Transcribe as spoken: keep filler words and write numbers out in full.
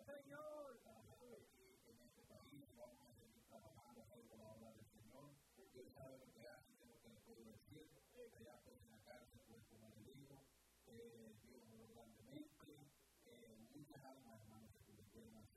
Señor! En este país vamos a seguir trabajando por la obra del Señor, porque Él sabe lo que hace, lo que le puedo decir. Allá pues en la cárcel, pues como le digo, Dios lo grandemente, muchas almas, hermanos, se convirtieron al